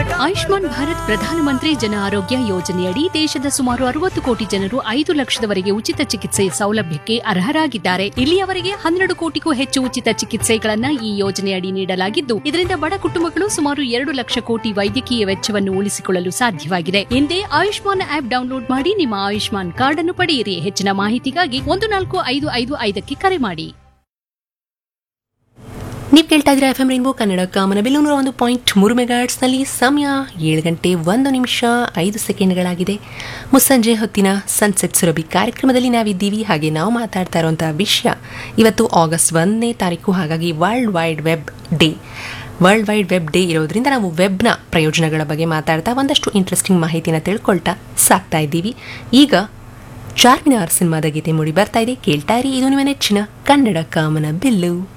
ಆಯುಷ್ಮಾನ್ ಭಾರತ್ ಪ್ರಧಾನಮಂತ್ರಿ ಜನ ಆರೋಗ್ಯ ಯೋಜನೆಯಡಿ ದೇಶದ ಸುಮಾರು 60 ಕೋಟಿ ಜನರು 5 ಲಕ್ಷದವರೆಗೆ ಉಚಿತ ಚಿಕಿತ್ಸೆ ಸೌಲಭ್ಯಕ್ಕೆ ಅರ್ಹರಾಗಿದ್ದಾರೆ. ಇಲ್ಲಿಯವರೆಗೆ 12 ಕೋಟಿಗೂ ಹೆಚ್ಚು ಉಚಿತ ಚಿಕಿತ್ಸೆಗಳನ್ನ ಈ ಯೋಜನೆಯಡಿ ನೀಡಲಾಗಿದ್ದು, ಇದರಿಂದ ಬಡ ಕುಟುಂಬಗಳು ಸುಮಾರು 2 ಲಕ್ಷ ಕೋಟಿ ವೈದ್ಯಕೀಯ ವೆಚ್ಚವನ್ನು ಉಳಿಸಿಕೊಳ್ಳಲು ಸಾಧ್ಯವಾಗಿದೆ. ಹಿಂದೆ ಆಯುಷ್ಮಾನ್ ಆಪ್ ಡೌನ್ಲೋಡ್ ಮಾಡಿ ನಿಮ್ಮ ಆಯುಷ್ಮಾನ್ ಕಾರ್ಡ್ ಅನ್ನು ಪಡೆಯಿರಿ. ಹೆಚ್ಚಿನ ಮಾಹಿತಿಗಾಗಿ 14555ಕ್ಕೆ ಕರೆ ಮಾಡಿ. ನೀವು ಕೇಳ್ತಾ ಇದ್ದೀರಾ FM ರೈನ್ಬೋ ಕನ್ನಡ ಕಾಮನಬಿಲ್ಲು 101.3 ಮೆಗಾಹರ್ಟ್ಸ್ನಲ್ಲಿ. ಸಮಯ 7:01:05 ಮುಸ್ಸಂಜೆ ಹೊತ್ತಿನ ಸನ್ಸೆಟ್ ಸುರಭಿ ಕಾರ್ಯಕ್ರಮದಲ್ಲಿ ನಾವಿದ್ದೀವಿ. ಹಾಗೆ ನಾವು ಮಾತಾಡ್ತಾ ಇರುವಂತಹ ವಿಷಯ ಇವತ್ತು ಆಗಸ್ಟ್ 1ನೇ ತಾರೀಕು, ಹಾಗಾಗಿ ವರ್ಲ್ಡ್ ವೈಡ್ ವೆಬ್ ಡೇ ಇರೋದ್ರಿಂದ ನಾವು ವೆಬ್ನ ಪ್ರಯೋಜನಗಳ ಬಗ್ಗೆ ಮಾತಾಡ್ತಾ ಒಂದಷ್ಟು ಇಂಟ್ರೆಸ್ಟಿಂಗ್ ಮಾಹಿತಿನ ತಿಳ್ಕೊಳ್ತಾ ಸಾಕ್ತಾ ಇದ್ದೀವಿ. ಈಗ ಚಾರ್ಮಿನಾರ್ ಸಿನಿಮಾದ ಗೀತೆ ಮೂಡಿ ಬರ್ತಾ ಇದೆ, ಕೇಳ್ತಾ ಇರಿ. ಇದು ನಿಮ್ಮ ನೆಚ್ಚಿನ ಕನ್ನಡ ಕಾಮನ ಬಿಲ್ಲು.